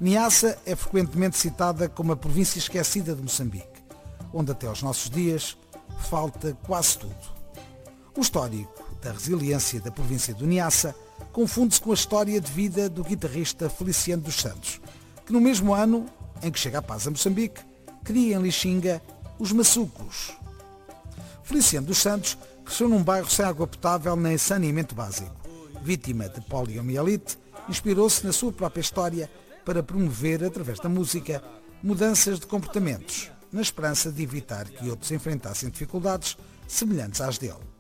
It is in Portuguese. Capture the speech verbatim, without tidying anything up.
Niassa é frequentemente citada como a província esquecida de Moçambique, onde até aos nossos dias falta quase tudo. O histórico da resiliência da província do Niassa confunde-se com a história de vida do guitarrista Feliciano dos Santos, que no mesmo ano em que chega a paz a Moçambique, cria em Lixinga os maçucos. Feliciano dos Santos cresceu num bairro sem água potável nem saneamento básico. Vítima de poliomielite, inspirou-se na sua própria história para promover, através da música, mudanças de comportamentos, na esperança de evitar que outros enfrentassem dificuldades semelhantes às dele.